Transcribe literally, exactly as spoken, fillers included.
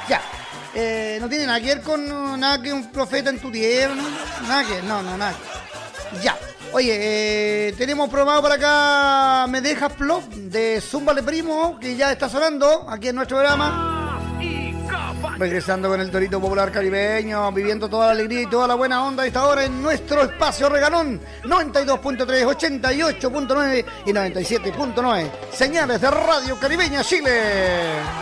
Ya. Eh, no tiene nada que ver con uh, nada que un profeta en tu tierra, ¿no? Nada que no, no, nada que Ya. Oye, eh, tenemos probado por acá Me Dejas Plop de Zúmbale Primo, que ya está sonando aquí en nuestro programa. Regresando con el Torito Popular Caribeño, viviendo toda la alegría y toda la buena onda a esta hora en nuestro espacio regalón noventa y dos punto tres, ochenta y ocho punto nueve y noventa y siete punto nueve. Señales de Radio Caribeña Chile.